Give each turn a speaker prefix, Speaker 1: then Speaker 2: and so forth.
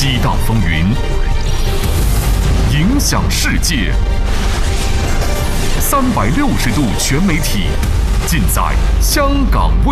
Speaker 1: 激荡风云，影响世界。360度全媒体，尽在香港卫。